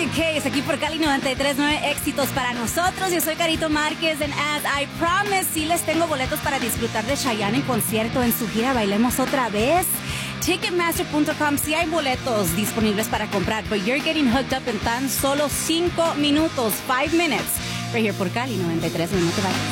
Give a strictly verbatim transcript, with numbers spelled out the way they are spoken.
Case, aquí por Cali noventa y tres punto nueve, éxitos para nosotros. Yo soy Carito Márquez, and as I promised, sí les tengo boletos para disfrutar de Chayanne en concierto en su gira Bailemos Otra Vez. Ticketmaster punto com, sí hay boletos disponibles para comprar, but you're getting hooked up en tan solo cinco minutos, five minutes, right here por Cali noventa y tres punto nueve. No te vayas.